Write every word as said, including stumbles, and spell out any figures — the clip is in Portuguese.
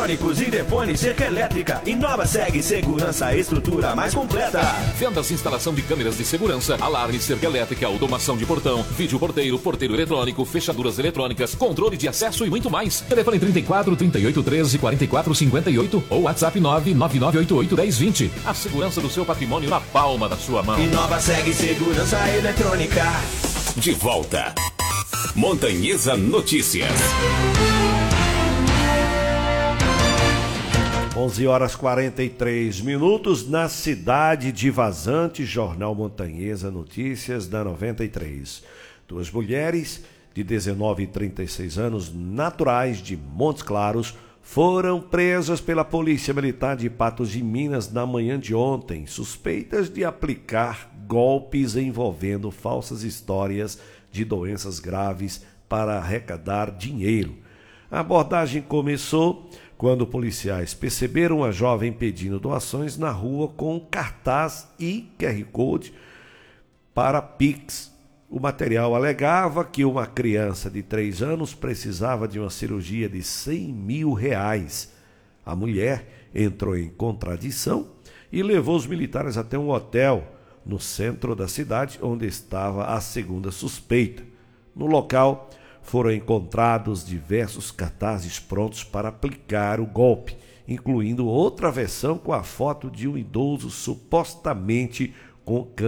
eletrônicos, interfone, cerca elétrica. Inova segue segurança, estrutura mais completa. Vendas e instalação de câmeras de segurança, alarme, cerca elétrica, automação de portão, vídeo porteiro, porteiro eletrônico, fechaduras eletrônicas, controle de acesso e muito mais. Telefone trinta e quatro, trinta e oito, treze, quarenta e quatro, cinquenta e oito ou WhatsApp nove nove nove oito oito, dez, vinte. A segurança do seu patrimônio na palma da sua mão. Inova segue segurança eletrônica. De volta. Montanhesa Notícias. onze horas e quarenta e três minutos na cidade de Vazante, Jornal Montanhesa Notícias da noventa e três. Duas mulheres de dezenove e trinta e seis anos, naturais de Montes Claros, foram presas pela Polícia Militar de Patos de Minas na manhã de ontem, suspeitas de aplicar golpes envolvendo falsas histórias de doenças graves para arrecadar dinheiro. A abordagem começou quando policiais perceberam a jovem pedindo doações na rua com cartaz e Q R Code para Pix. O material alegava que uma criança de três anos precisava de uma cirurgia de cem mil reais. A mulher entrou em contradição e levou os militares até um hotel no centro da cidade, onde estava a segunda suspeita. No local foram encontrados diversos cartazes prontos para aplicar o golpe, incluindo outra versão com a foto de um idoso supostamente com